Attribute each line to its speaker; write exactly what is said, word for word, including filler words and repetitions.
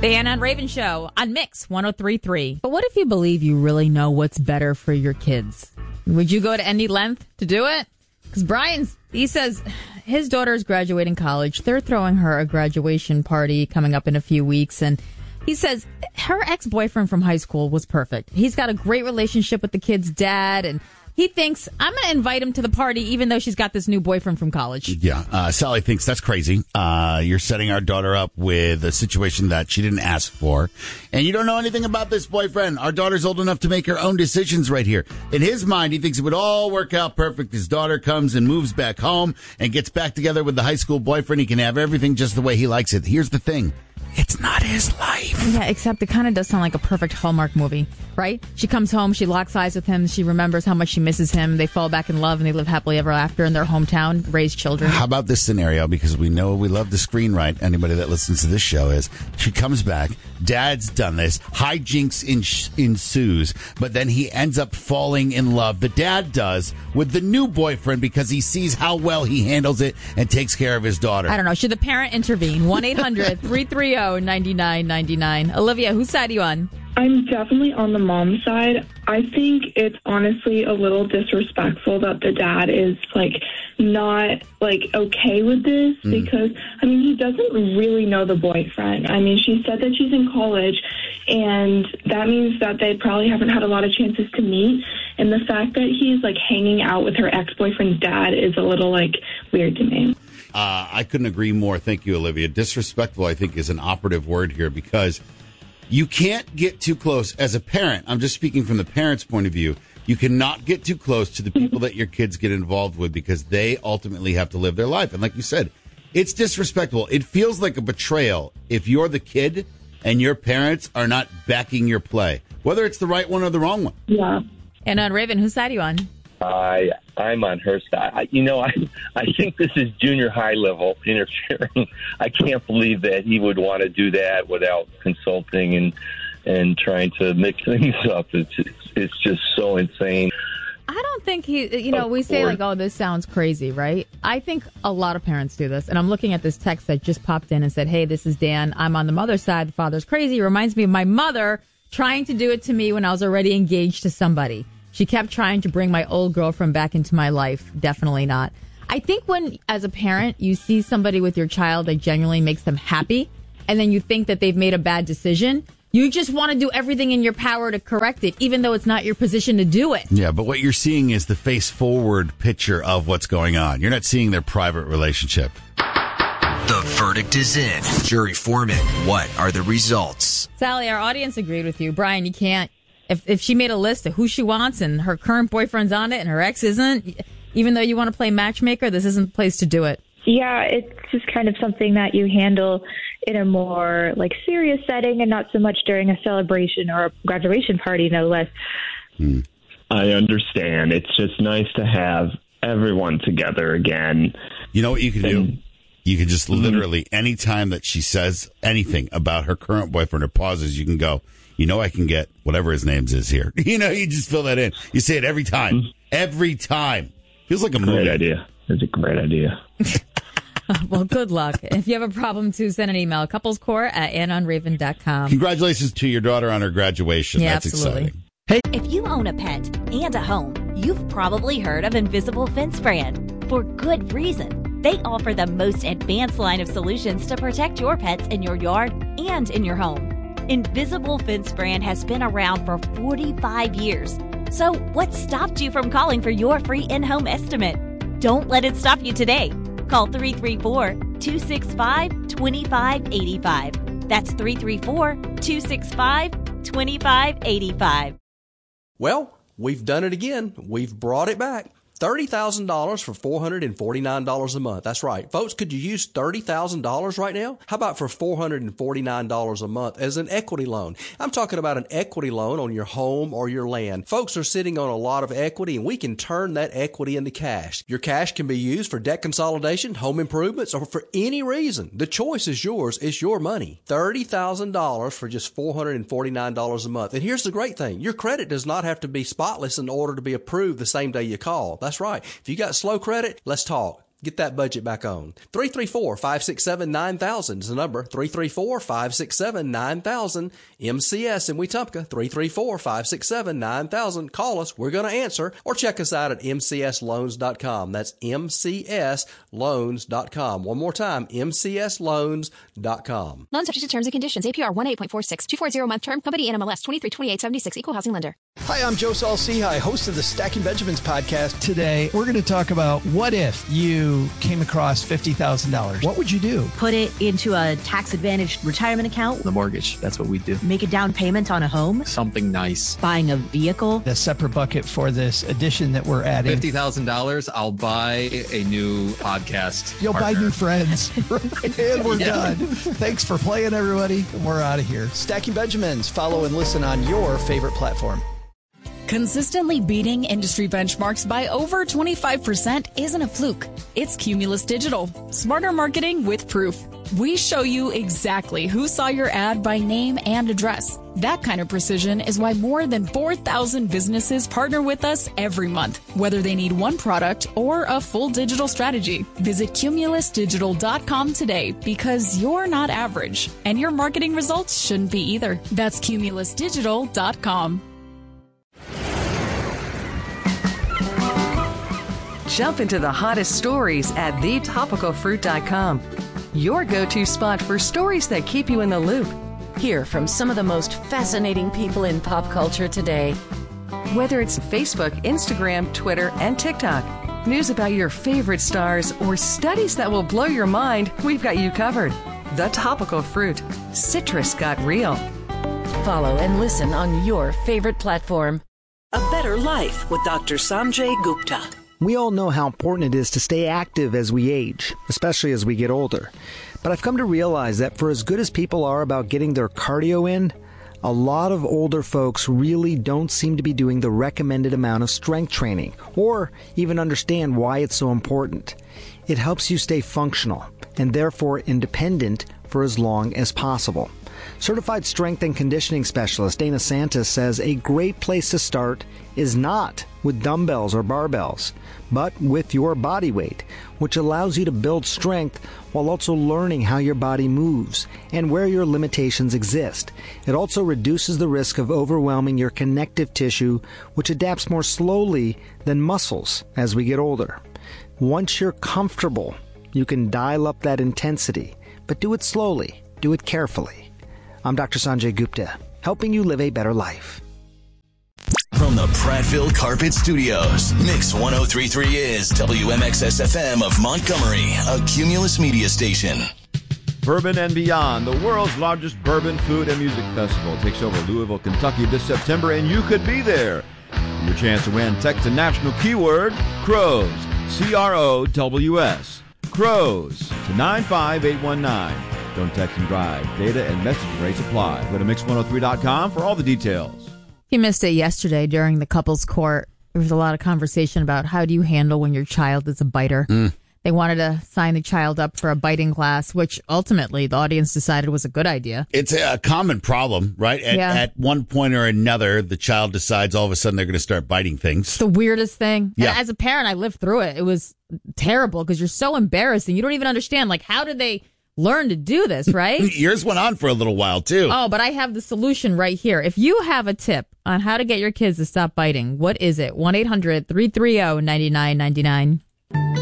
Speaker 1: The Ann and Raven Show on Mix one oh three point three. But what if you believe you really know what's better for your kids? Would you go to any length to do it? Because Brian, he says his daughter is graduating college. They're throwing her a graduation party coming up in a few weeks. And he says her ex-boyfriend from high school was perfect. He's got a great relationship with the kid's dad, and he thinks, I'm going to invite him to the party even though she's got this new boyfriend from college.
Speaker 2: Yeah, uh, Sally thinks that's crazy. Uh, you're setting our daughter up with a situation that she didn't ask for. And you don't know anything about this boyfriend. Our daughter's old enough to make her own decisions right here. In his mind, he thinks it would all work out perfect. His daughter comes and moves back home and gets back together with the high school boyfriend. He can have everything just the way he likes it. Here's the thing. It's not his life.
Speaker 1: Yeah, except it kind of does sound like a perfect Hallmark movie, right? She comes home, she locks eyes with him, she remembers how much she misses him, they fall back in love, and they live happily ever after in their hometown, raise children.
Speaker 2: How about this scenario? Because we know we love to screenwrite. Anybody that listens to this show is, she comes back, dad's done this, hijinks in- ensues, but then he ends up falling in love. The dad does with the new boyfriend because he sees how well he handles it and takes care of his daughter.
Speaker 1: I don't know. Should the parent intervene? one eight hundred three three zero nine nine nine nine. Olivia, whose side are you on?
Speaker 3: I'm definitely on the mom side. I think it's honestly a little disrespectful that the dad is, like, not, like, okay with this mm. because, I mean, he doesn't really know the boyfriend. I mean, she said that she's in college, and that means that they probably haven't had a lot of chances to meet. And the fact that he's, like, hanging out with her ex-boyfriend's dad is a little, like, weird to me.
Speaker 2: Uh, I couldn't agree more. Thank you, Olivia. Disrespectful, I think, is an operative word here because you can't get too close. As a parent, I'm just speaking from the parent's point of view, you cannot get too close to the people that your kids get involved with because they ultimately have to live their life. And like you said, it's disrespectful. It feels like a betrayal if you're the kid and your parents are not backing your play, whether it's the right one or the wrong one.
Speaker 3: Yeah.
Speaker 1: And on Raven, whose side are you on?
Speaker 4: I I'm on her side. I, you know, I I think this is junior high level interfering. I can't believe that he would want to do that without consulting and and trying to mix things up. It's it's, it's just so insane.
Speaker 1: I don't think he, you know, we say like, oh, this sounds crazy, right? I think a lot of parents do this. And I'm looking at this text that just popped in and said, hey, this is Dan. I'm on the mother's side. The father's crazy. It reminds me of my mother trying to do it to me when I was already engaged to somebody. She kept trying to bring my old girlfriend back into my life. Definitely not. I think when, as a parent, you see somebody with your child that genuinely makes them happy, and then you think that they've made a bad decision, you just want to do everything in your power to correct it, even though it's not your position to do it.
Speaker 2: Yeah, but what you're seeing is the face-forward picture of what's going on. You're not seeing their private relationship.
Speaker 5: The verdict is in. Jury foreman, what are the results?
Speaker 1: Sally, our audience agreed with you. Brian, you can't. If if she made a list of who she wants and her current boyfriend's on it and her ex isn't, even though you want to play matchmaker, this isn't the place to do it.
Speaker 6: Yeah, it's just kind of something that you handle in a more like serious setting and not so much during a celebration or a graduation party, no less.
Speaker 2: Hmm.
Speaker 7: I understand. It's just nice to have everyone together again.
Speaker 2: You know what you can
Speaker 7: and,
Speaker 2: do? You can just literally, anytime that she says anything about her current boyfriend or pauses, you can go, you know, I can get whatever his name is here. You know, you just fill that in. You say it every time. Mm-hmm. Every time. Feels like a movie.
Speaker 7: Great idea. It's a great idea.
Speaker 1: Well, good luck. If you have a problem, too, send an email. couplescore at ann on raven dot com.
Speaker 2: Congratulations to your daughter on her graduation.
Speaker 1: Yeah,
Speaker 2: That's
Speaker 1: absolutely.
Speaker 2: exciting.
Speaker 8: Hey. If you own a pet and a home, you've probably heard of Invisible Fence Brand. For good reason. They offer the most advanced line of solutions to protect your pets in your yard and in your home. Invisible Fence Brand has been around for forty-five years. So what stopped you from calling for your free in-home estimate? Don't let it stop you today. Call three three four, two six five, two five eight five. That's three three four, two six five, two five eight five.
Speaker 9: Well, we've done it again. We've brought it back. thirty thousand dollars for four hundred forty-nine dollars a month. That's right. Folks, could you use thirty thousand dollars right now? How about for four hundred forty-nine dollars a month as an equity loan? I'm talking about an equity loan on your home or your land. Folks are sitting on a lot of equity, and we can turn that equity into cash. Your cash can be used for debt consolidation, home improvements, or for any reason. The choice is yours. It's your money. thirty thousand dollars for just four hundred forty-nine dollars a month. And here's the great thing. Your credit does not have to be spotless in order to be approved the same day you call. That's That's right. If you got slow credit, let's talk. Get that budget back on. three three four, five six seven, nine thousand is the number. three three four, five six seven, nine thousand. M C S in Wetumpka. three three four, five six seven, nine thousand. Call us. We're going to answer. Or check us out at m c s loans dot com. That's m c s loans dot com. One more time, m c s loans dot com.
Speaker 10: Loan subject to terms and conditions. A P R one eight point four six. two forty month term. Company N M L S twenty-three twenty-eight seventy-six. Equal housing lender.
Speaker 11: Hi, I'm Joe Saul-Sehy, host of the Stacking Benjamins podcast. Today, we're going to talk about what if you came across fifty thousand dollars. What would you do?
Speaker 12: Put it into a tax-advantaged retirement account.
Speaker 11: The mortgage. That's what we do.
Speaker 12: Make a down payment on a home.
Speaker 11: Something nice.
Speaker 12: Buying a vehicle.
Speaker 11: A separate bucket for this addition that we're adding.
Speaker 13: fifty thousand dollars, I'll buy a new podcast
Speaker 11: You'll
Speaker 13: partner.
Speaker 11: buy new friends. And we're
Speaker 13: Yeah.
Speaker 11: done. Thanks for playing, everybody. We're out of here. Stacking Benjamins. Follow and listen on your favorite platform.
Speaker 14: Consistently beating industry benchmarks by over twenty-five percent isn't a fluke. It's Cumulus Digital. Smarter marketing with proof. We show you exactly who saw your ad by name and address. That kind of precision is why more than four thousand businesses partner with us every month, whether they need one product or a full digital strategy. Visit cumulus digital dot com today because you're not average, and your marketing results shouldn't be either. That's cumulus digital dot com.
Speaker 15: Jump into the hottest stories at the topical fruit dot com. Your go-to spot for stories that keep you in the loop. Hear from some of the most fascinating people in pop culture today. Whether it's Facebook, Instagram, Twitter, and TikTok, news about your favorite stars, or studies that will blow your mind, we've got you covered. The Topical Fruit. Citrus got real. Follow and listen on your favorite platform.
Speaker 16: A Better Life with Doctor Sanjay Gupta.
Speaker 17: We all know how important it is to stay active as we age, especially as we get older. But I've come to realize that for as good as people are about getting their cardio in, a lot of older folks really don't seem to be doing the recommended amount of strength training, or even understand why it's so important. It helps you stay functional, and therefore independent for as long as possible. Certified strength and conditioning specialist Dana Santis says a great place to start is not with dumbbells or barbells, but with your body weight, which allows you to build strength while also learning how your body moves and where your limitations exist. It also reduces the risk of overwhelming your connective tissue, which adapts more slowly than muscles as we get older. Once you're comfortable, you can dial up that intensity, but do it slowly, do it carefully. I'm Doctor Sanjay Gupta, helping you live a better life.
Speaker 18: From the Prattville Carpet Studios, Mix one oh three point three is W M X S F M of Montgomery, a Cumulus media station.
Speaker 19: Bourbon and Beyond, the world's largest bourbon, food, and music festival, takes over Louisville, Kentucky this September, and you could be there. For your chance to win, text the national keyword Crows, C R O W S, Crows, to nine five eight one nine. Don't text and drive. Data and message rates apply. Go to mix one oh three dot com for all the details.
Speaker 1: You missed it yesterday during the couples court. There was a lot of conversation about how do you handle when your child is a biter. Mm. They wanted to sign the child up for a biting class, which ultimately the audience decided was a good idea.
Speaker 2: It's a common problem, right? At, yeah. at one point or another, the child decides all of a sudden they're going to start biting things.
Speaker 1: It's the weirdest thing.
Speaker 2: Yeah.
Speaker 1: And as a parent, I lived through it. It was terrible because you're so embarrassed and you don't even understand, like, how did they learn to do this, right?
Speaker 2: Yours went on for a little while, too.
Speaker 1: Oh, but I have the solution right here. If you have a tip on how to get your kids to stop biting, what is it? one eight hundred three three zero nine nine nine nine.